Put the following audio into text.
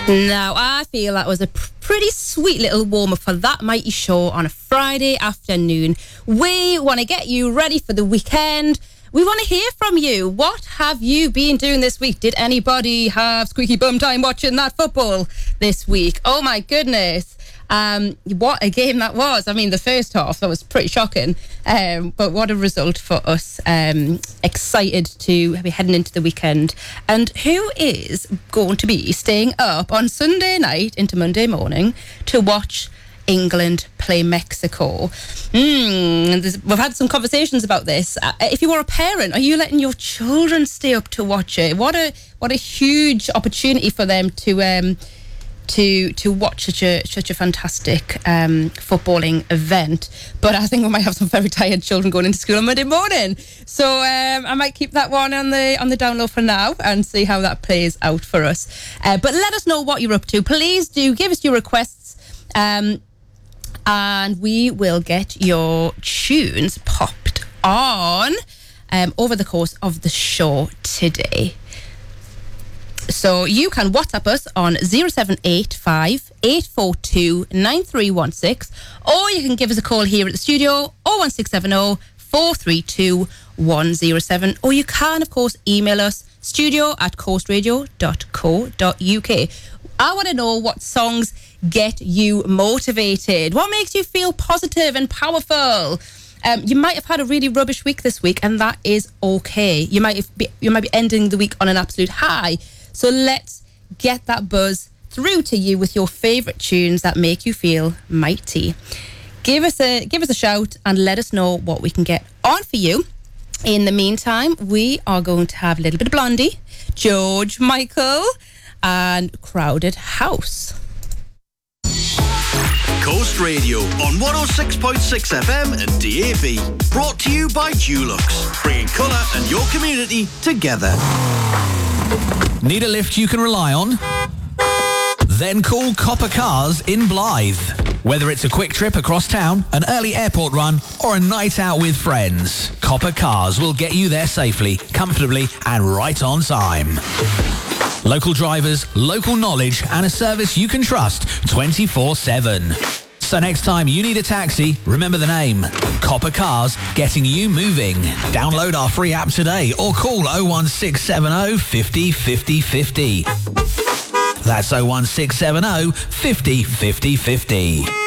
Now, I feel that was a pretty sweet little warm-up for That Mighty Show on a Friday afternoon. We want to get you ready for the weekend. We want to hear from you. What have you been doing this week? Did anybody have squeaky bum time watching that football this week? Oh, my goodness. What a game that was. I mean, the first half, that was pretty shocking. But what a result for us. Excited to be heading into the weekend. And who is going to be staying up on Sunday night into Monday morning to watch England play Mexico? We've had some conversations about this. If you were a parent, are you letting your children stay up to watch it? What a huge opportunity for them to watch such a fantastic footballing event. But I think we might have some very tired children going into school on Monday morning. So I might keep that one on the down low for now and see how that plays out for us. But let us know what you're up to. Please do give us your requests, and we will get your tunes popped on over the course of the show today. So you can WhatsApp us on 0785 842 9316, or you can give us a call here at the studio 01670 432 107, or you can, of course, email us studio@coastradio.co.uk. I want to know what songs get you motivated. What makes you feel positive and powerful? You might have had a really rubbish week this week, and that is okay. You might be ending the week on an absolute high. So let's get that buzz through to you with your favourite tunes that make you feel mighty. Give us a shout and let us know what we can get on for you. In the meantime, we are going to have a little bit of Blondie, George Michael, and Crowded House. Coast Radio on 106.6 FM and DAB. Brought to you by Dulux, bringing colour and your community together. Need a lift you can rely on? Then call Copper Cars in Blythe. Whether it's a quick trip across town, an early airport run, or a night out with friends, Copper Cars will get you there safely, comfortably, and right on time. Local drivers, local knowledge, and a service you can trust 24/7. So next time you need a taxi, remember the name. Copper Cars, getting you moving. Download our free app today or call 01670 50 50 50. That's 01670 50 50 50.